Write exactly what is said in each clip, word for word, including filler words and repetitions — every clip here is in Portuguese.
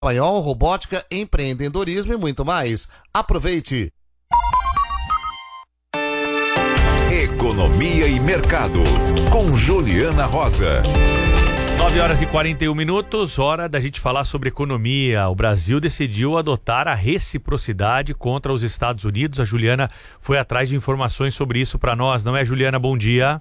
Maior, robótica, empreendedorismo e muito mais. Aproveite! Economia e Mercado, com Juliana Rosa. nove horas e quarenta e um minutos, hora da gente falar sobre economia. O Brasil decidiu adotar a reciprocidade contra os Estados Unidos. A Juliana foi atrás de informações sobre isso para nós, não é, Juliana? Bom dia.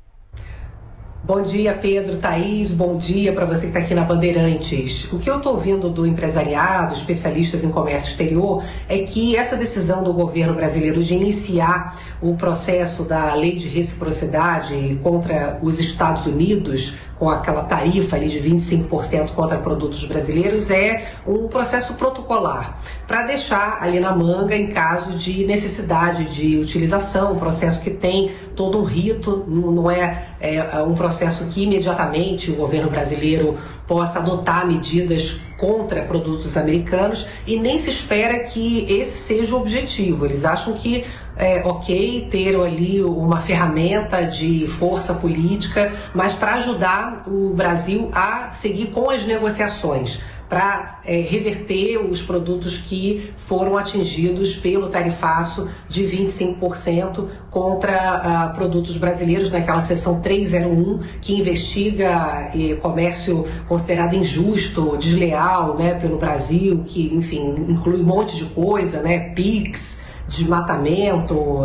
Bom dia, Pedro, Thaís, bom dia para você que está aqui na Bandeirantes. O que eu estou ouvindo do empresariado, especialistas em comércio exterior, é que essa decisão do governo brasileiro de iniciar o processo da lei de reciprocidade contra os Estados Unidos, com aquela tarifa ali de vinte e cinco por cento contra produtos brasileiros, é um processo protocolar, para deixar ali na manga em caso de necessidade de utilização, um processo que tem todo um rito, não é, é um processo que imediatamente o governo brasileiro possa adotar medidas contra produtos americanos, e nem se espera que esse seja o objetivo. Eles acham que é ok ter ali uma ferramenta de força política, mas para ajudar o Brasil a seguir com as negociações, para é, reverter os produtos que foram atingidos pelo tarifaço de vinte e cinco por cento contra uh, produtos brasileiros, naquela seção trezentos e um, que investiga eh, comércio considerado injusto, desleal, né, pelo Brasil, que, enfim, inclui um monte de coisa, né, Pix, desmatamento,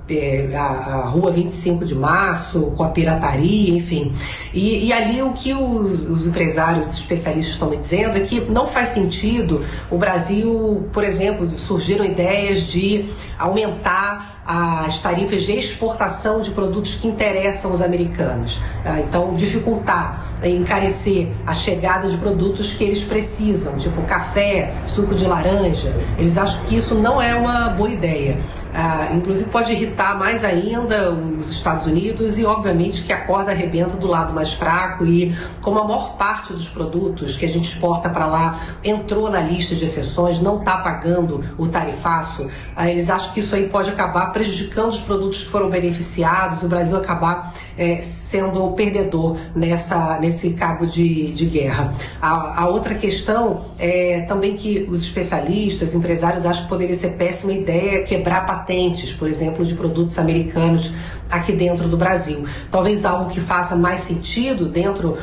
é, a, a Rua vinte e cinco de março, com a pirataria, enfim. E, e ali o que os, os empresários, os especialistas estão me dizendo é que não faz sentido o Brasil, por exemplo, surgiram ideias de aumentar as tarifas de exportação de produtos que interessam os americanos. Então, dificultar, encarecer a chegada de produtos que eles precisam, tipo café, suco de laranja. Eles acham que isso não é uma boa ideia. Ah, inclusive pode irritar mais ainda os Estados Unidos e, obviamente, que a corda arrebenta do lado mais fraco, e como a maior parte dos produtos que a gente exporta para lá entrou na lista de exceções, não está pagando o tarifaço, ah, eles acham que isso aí pode acabar prejudicando os produtos que foram beneficiados, o Brasil acabar é, sendo o perdedor nessa, nesse cabo de, de guerra. A, a outra questão é também que os especialistas, empresários, acham que poderia ser péssima ideia quebrar patentes, por exemplo, de produtos americanos aqui dentro do Brasil. Talvez algo que faça mais sentido dentro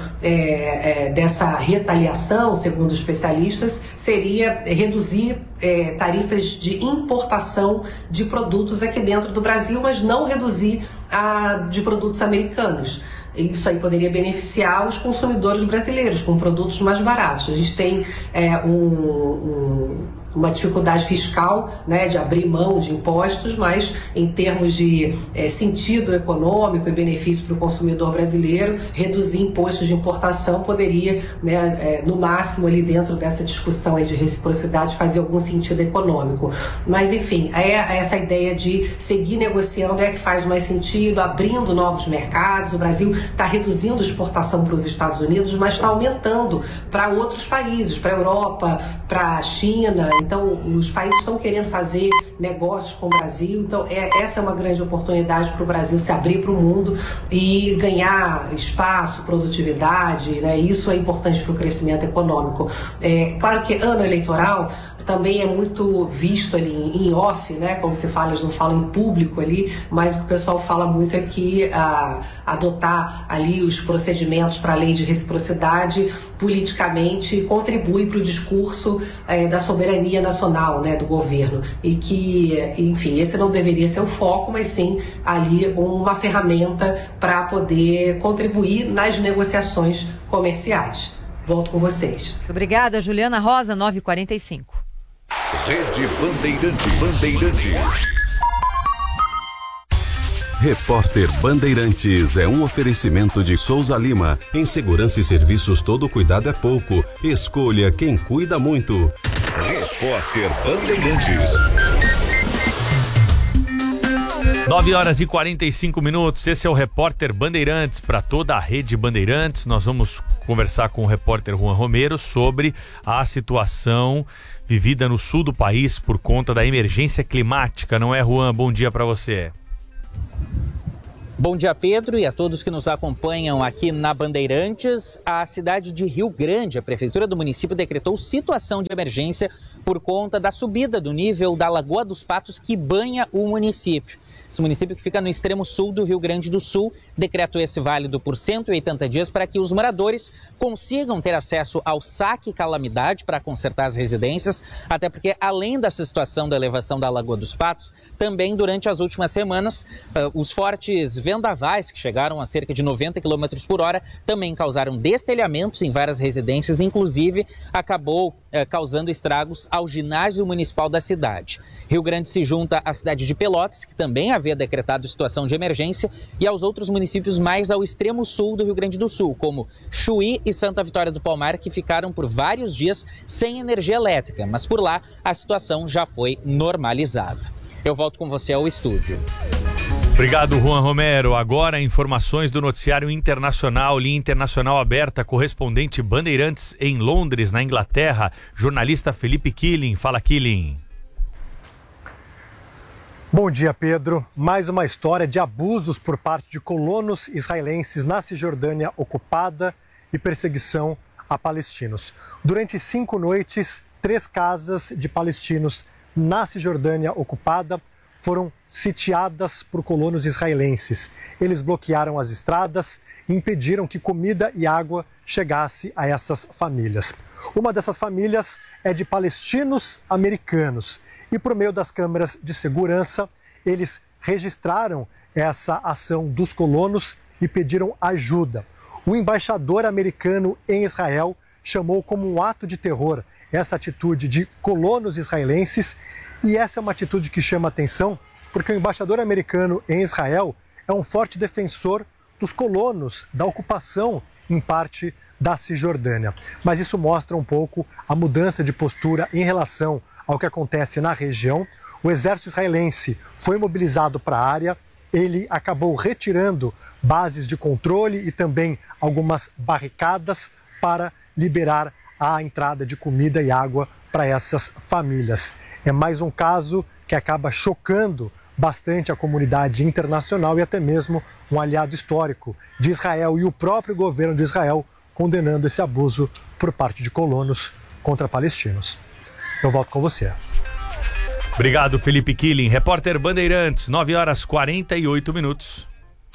é, é, dessa retaliação, segundo os especialistas, seria reduzir é, tarifas de importação de produtos aqui dentro do Brasil, mas não reduzir a de produtos americanos. Isso aí poderia beneficiar os consumidores brasileiros com produtos mais baratos. A gente tem é, um, um, uma dificuldade fiscal, né, de abrir mão de impostos, mas em termos de é, sentido econômico e benefício para o consumidor brasileiro, reduzir impostos de importação poderia, né, é, no máximo ali dentro dessa discussão aí de reciprocidade, fazer algum sentido econômico. Mas enfim, é essa ideia de seguir negociando é que faz mais sentido, abrindo novos mercados. O Brasil está reduzindo a exportação para os Estados Unidos, mas está aumentando para outros países, para a Europa, para a China. Então, os países estão querendo fazer negócios com o Brasil. Então, é, essa é uma grande oportunidade para o Brasil se abrir para o mundo e ganhar espaço, produtividade, né? Isso é importante para o crescimento econômico. É, claro que ano eleitoral também é muito visto ali em off, né? Como se fala, eles não falam em público ali, mas o que o pessoal fala muito é que a, adotar ali os procedimentos para a lei de reciprocidade politicamente contribui para o discurso é, da soberania nacional, né, do governo, e que, enfim, esse não deveria ser o foco, mas sim ali uma ferramenta para poder contribuir nas negociações comerciais. Volto com vocês. Obrigada, Juliana Rosa, nove e quarenta e cinco. Rede Bandeirantes. Bandeirantes. Repórter Bandeirantes é um oferecimento de Souza Lima. Em segurança e serviços, todo cuidado é pouco. Escolha quem cuida muito. Repórter Bandeirantes. nove horas e quarenta e cinco minutos, esse é o Repórter Bandeirantes para toda a rede Bandeirantes. Nós vamos conversar com o repórter Juan Romero sobre a situação vivida no sul do país por conta da emergência climática, não é, Juan? Bom dia para você. Bom dia, Pedro, e a todos que nos acompanham aqui na Bandeirantes. A cidade de Rio Grande, a prefeitura do município, decretou situação de emergência por conta da subida do nível da Lagoa dos Patos, que banha o município. Esse município que fica no extremo sul do Rio Grande do Sul, decreto esse válido por cento e oitenta dias para que os moradores consigam ter acesso ao saque calamidade para consertar as residências, até porque, além dessa situação da elevação da Lagoa dos Patos, também durante as últimas semanas, uh, os fortes vendavais, que chegaram a cerca de noventa quilômetros por hora, também causaram destelhamentos em várias residências, inclusive acabou uh, causando estragos ao ginásio municipal da cidade. Rio Grande se junta à cidade de Pelotas, que também havia decretado situação de emergência, e aos outros municípios mais ao extremo sul do Rio Grande do Sul, como Chuí e Santa Vitória do Palmar, que ficaram por vários dias sem energia elétrica, mas por lá a situação já foi normalizada. Eu volto com você ao estúdio. Obrigado, Juan Romero. Agora, informações do noticiário internacional, linha internacional aberta, correspondente Bandeirantes em Londres, na Inglaterra, jornalista Felipe Killing. Fala, Killing. Bom dia, Pedro. Mais uma história de abusos por parte de colonos israelenses na Cisjordânia ocupada e perseguição a palestinos. Durante cinco noites, três casas de palestinos na Cisjordânia ocupada foram sitiadas por colonos israelenses. Eles bloquearam as estradas e impediram que comida e água chegasse a essas famílias. Uma dessas famílias é de palestinos americanos. E por meio das câmeras de segurança, eles registraram essa ação dos colonos e pediram ajuda. O embaixador americano em Israel chamou como um ato de terror essa atitude de colonos israelenses, e essa é uma atitude que chama atenção porque o embaixador americano em Israel é um forte defensor dos colonos, da ocupação em parte da Cisjordânia. Mas isso mostra um pouco a mudança de postura em relação ao que acontece na região. O exército israelense foi mobilizado para a área, ele acabou retirando bases de controle e também algumas barricadas para liberar a entrada de comida e água para essas famílias. É mais um caso que acaba chocando bastante a comunidade internacional e até mesmo um aliado histórico de Israel e o próprio governo de Israel condenando esse abuso por parte de colonos contra palestinos. Eu volto com você. Obrigado, Felipe Killing. Repórter Bandeirantes, nove horas e quarenta e oito minutos.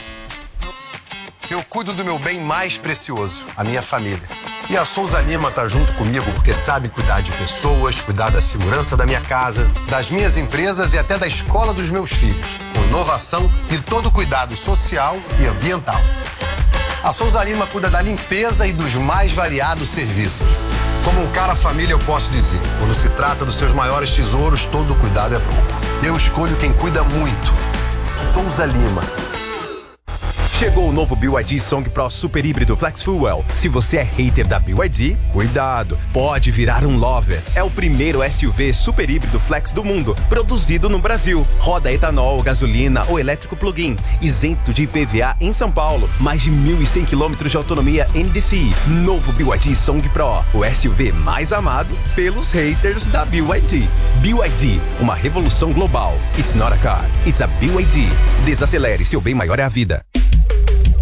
Eu cuido do meu bem mais precioso, a minha família. E a Souza Lima tá junto comigo porque sabe cuidar de pessoas, cuidar da segurança da minha casa, das minhas empresas e até da escola dos meus filhos. Com inovação e todo cuidado social e ambiental. A Souza Lima cuida da limpeza e dos mais variados serviços. Como um cara família, eu posso dizer, quando se trata dos seus maiores tesouros, todo cuidado é pouco. Eu escolho quem cuida muito. Souza Lima. Chegou o novo B Y D Song Pro Super Híbrido Flex Fuel. Se você é hater da B Y D, cuidado, pode virar um lover. É o primeiro S U V super híbrido flex do mundo, produzido no Brasil. Roda etanol, gasolina ou elétrico plug-in, isento de I P V A em São Paulo. Mais de mil e cem quilômetros de autonomia N D C I. Novo B Y D Song Pro, o S U V mais amado pelos haters da B Y D. B Y D, uma revolução global. It's not a car, it's a B Y D. Desacelere, seu bem maior é a vida.